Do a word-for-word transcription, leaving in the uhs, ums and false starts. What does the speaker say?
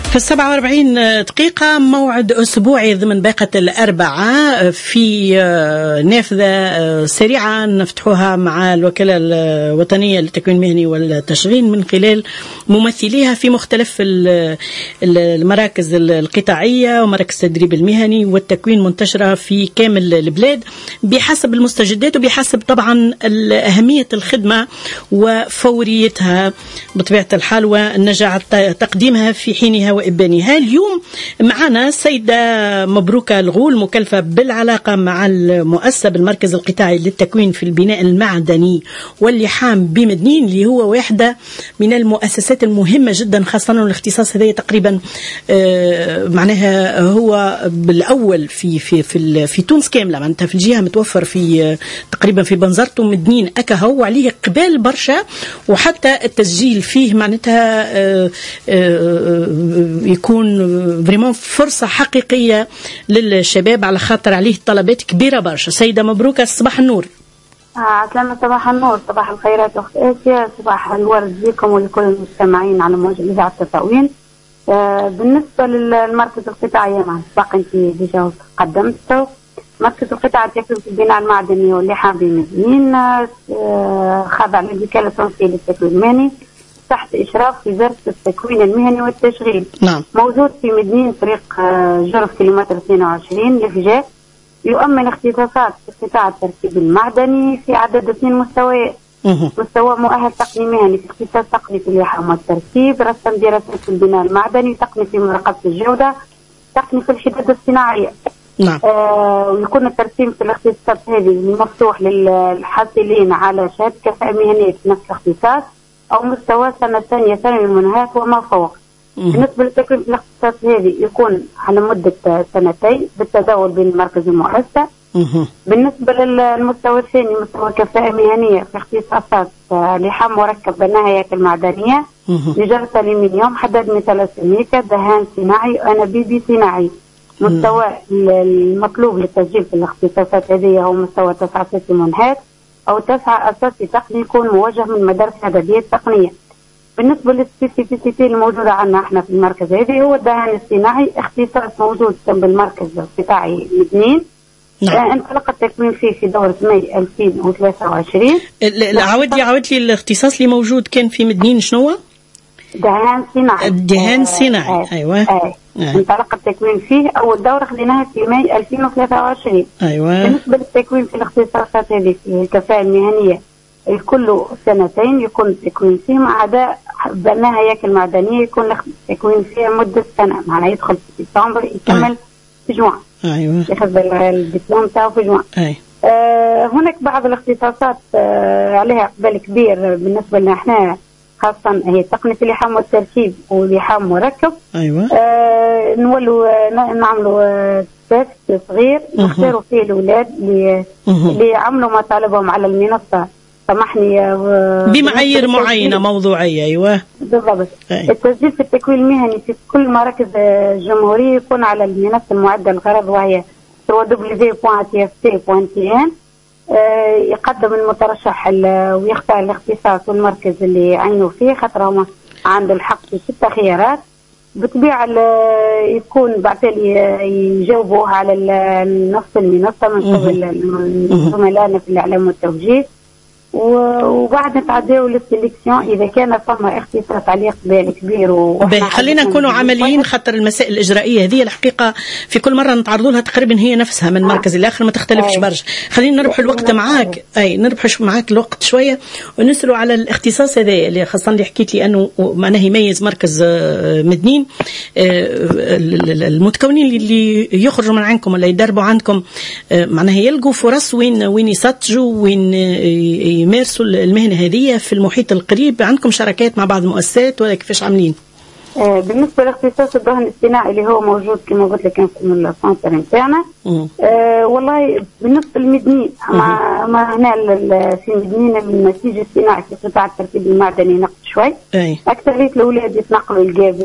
في السبعة واربعين دقيقة موعد أسبوعي ضمن باقة الأربعة في نافذة سريعة نفتحوها مع الوكالة الوطنية للتكوين المهني والتشغيل من خلال ممثليها في مختلف المراكز القطاعية ومراكز التدريب المهني والتكوين منتشرة في كامل البلاد بحسب المستجدات وبحسب طبعا أهمية الخدمة وفوريتها بطبيعة الحال والنجاح تقديمها في حينها وإبانها. اليوم معنا السيدة مبروكة الغول مكلفة بالعلاقة مع المؤسسة بالمركز القطاعي للتكوين في البناء المعدني واللحام بمدنين اللي هو واحدة من المؤسسات المهمة جدا خاصة الاختصاص هذا تقريبا آه معناها هو بالأول في في في في تونس كاملة معناتها في الجهة متوفر في آه تقريبا في بنزرته مدنين أكهو وعليه قبال برشا وحتى التسجيل فيه معناتها آه آه يكون فريمون فرصة حقيقية للشباب على خاطر عليه طلبات كبيرة برشا. سيدة مبروكة صباح النور. عسلامة صباح النور صباح الخيرات أخت آسيا صباح الورد لكم ولكل المستمعين على موجة إذاعة التكوين. آه بالنسبة للمركز القطاعي مع سباق أنت ديجا قدمته مركز القطاع التكوين في البناء المعدني واللحام بمدنين آه خاضع للوكالة التونسية للتكوين المهني تحت إشراف وزارة التكوين المهني والتشغيل. نعم. موجود في مدنين طريق جرف كيلومتر اثنين وعشرين لفجاء يؤمن اختصاصات في قطاع التركيب المعدني في عدد اثنين مستويات. مستوى مؤهل تقني مهني في اختصاص تقني في اللحام والتركيب، رسم دراسات في البناء المعدني، تقني في مراقبة الجودة، تقني في الحداد الصناعية. نعم. آه ويكون الترسيم في الاختصاصات هذه مفتوح للحاصلين على شهادة كفاءة مهنية في نفس الاختصاص أو مستوى سنة ثانية ثانوي المنهات وما فوق. بالنسبة للتكوين في الاختصاصات هذه يكون على مدة سنتين بالتداول بين المركز والمؤسسة. بالنسبة للمستوى الثاني مستوى كفاءة مهنية في اختصاصات لحام مركب بناء هياكل معدنية، نجارة ألمنيوم، حداد مثال سيراميكا، دهان صناعي وأنابيب صناعي. مستوى المطلوب للتسجيل في الاختصاصات هذه هو مستوى تسعة أساسي منهات أو تسعة أساسي تقني يكون موجه من مدارس إعدادية التقنية. بالنسبة للسبيسيفيسيتي الموجودة عندنا احنا في المركز هذه هو الدهان الصناعي اختصاص موجود بالمركز القطاعي مدنين. نعم. انطلق التكوين فيه في دورة ماي ألفين وثلاثة وعشرين. عاود لي عاود لي الاختصاص اللي موجود كان في مدنين شنو؟ دهان صناعي. الدهان الصناعي. آه. ايوه. آه. آه. انطلق التكوين فيه اول دورة خليناها في ماي ألفين وثلاثة وعشرين. ايوه. بالنسبة للتكوين في الاختصاصات هذه في الكفاءة المهنية الكل سنتين يكون التكوين فيه مع عدا بناء هياكل معدنية يكون التكوين فيها مدة سنة معناها يدخل في سبتمبر يكمل في جوان. ايوه. ياخذ الدبلوم تاعو في جوان. اي. آه هناك بعض الاختصاصات آه عليها اقبال كبير بالنسبة لنا احنا خاصة هي تقنية اللحام والتركيب ولحام مركب. ايوه. آه نولوا نعملوا آه تيست صغير نختاروا فيه الاولاد اللي اللي عملوا مطالبهم على المنصة سامحني بمعايير معينة موضوعية. ايوه بالضبط. التسجيل في التكوين المهني في كل مراكز الجمهورية يكون على المنصة المعدة الغرض وهي دبليو دبليو دبليو دوت تي اف تي دوت تي ان. يقدم المترشح ويختار الاختصاص والمركز اللي عينوا فيه خاطر هما عنده الحق في ستة خيارات بطبيعة يكون بعتالي يجاوبوا على نفس المنصة من قبل زملائنا في الإعلام والتوجيه وبعد نتعداو للسليكسيون اذا كان فما اختصاص عليه قبال كبير. خلينا نكونوا عمليين خاطر المسائل الاجرائيه هذه الحقيقه في كل مره نتعرضوا لها تقريبا هي نفسها من مركز الاخر ما تختلفش برشا. خلينا نربح الوقت معاك. اي نربح معاك الوقت شويه ونسالوا على الاختصاص هذا اللي خاصه اللي حكيت لي انه معناه يميز مركز مدنين. المتكونين اللي يخرجوا من عندكم ولا يدربوا عندكم معناه يلقوا فرص وين وين يسجلوا وين يمارسوا المهنة هذه في المحيط القريب. عندكم شراكات مع بعض المؤسسات ولا كيفاش عاملين؟ آه بالنسبة لاختصاص الدهن الصناعي اللي هو موجود كما قلت لك في السنتر نتاعنا آه والله بالنسبة للمدنيين مع مع هنا في مدنيين النسيج الصناعي في قطاع التركيب المعدني نقص شوي. أي. أكثرية الأولاد يتنقلوا الجاب